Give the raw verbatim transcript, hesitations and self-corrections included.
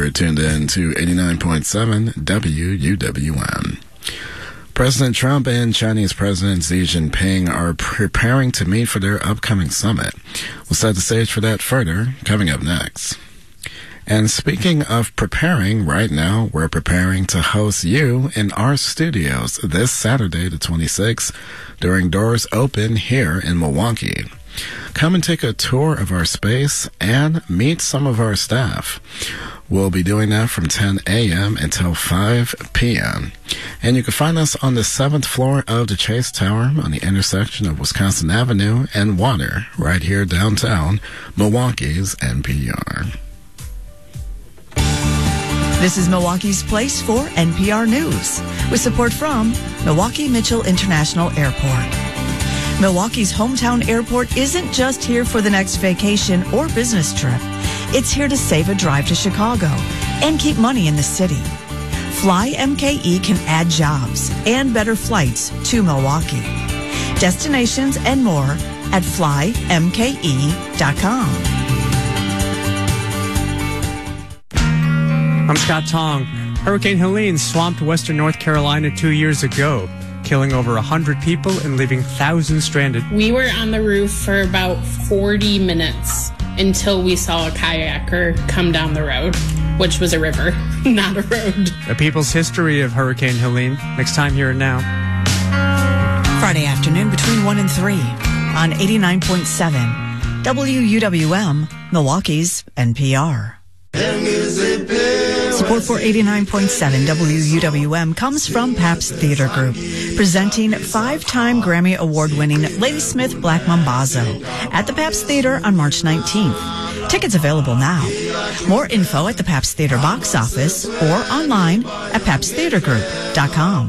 You're tuned in to eighty-nine point seven W U W M. President Trump and Chinese President Xi Jinping are preparing to meet for their upcoming summit. We'll set the stage for that further, coming up next. And speaking of preparing, right now we're preparing to host you in our studios this Saturday, the twenty-sixth, during Doors Open here in Milwaukee. Come and take a tour of our space and meet some of our staff. We'll be doing that from ten a.m. until five p.m. And you can find us on the seventh floor of the Chase Tower on the intersection of Wisconsin Avenue and Water, right here downtown, Milwaukee's N P R. This is Milwaukee's Place for N P R News, with support from Milwaukee Mitchell International Airport. Milwaukee's hometown airport isn't just here for the next vacation or business trip. It's here to save a drive to Chicago and keep money in the city. Fly M K E can add jobs and better flights to Milwaukee. Destinations and more at fly m k e dot com. I'm Scott Tong. Hurricane Helene swamped western North Carolina two years ago, killing over one hundred people and leaving thousands stranded. We were on the roof for about forty minutes until we saw a kayaker come down the road, which was a river, not a road. A People's History of Hurricane Helene, next time Here and Now. Friday afternoon between one and three on eighty-nine point seven W U W M, Milwaukee's N P R. Support for eighty-nine point seven W U W M comes from Pabst Theater Group, presenting five-time Grammy Award-winning Ladysmith Black Mambazo at the Pabst Theater on March nineteenth. Tickets available now. More info at the Pabst Theater box office or online at pabst theater group dot com.